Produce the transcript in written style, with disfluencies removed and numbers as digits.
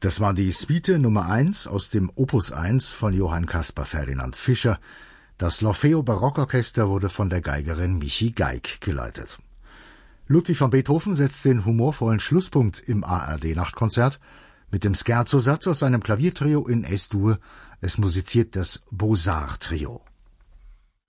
Das war die Suite Nummer 1 aus dem Opus 1 von Johann Caspar Ferdinand Fischer. Das L'Orfeo Barockorchester wurde von der Geigerin Michi Geig geleitet. Ludwig van Beethoven setzt den humorvollen Schlusspunkt im ARD-Nachtkonzert mit dem Scherzo-Satz aus seinem Klaviertrio in Es-Dur. Es musiziert das Beaux-Arts-Trio.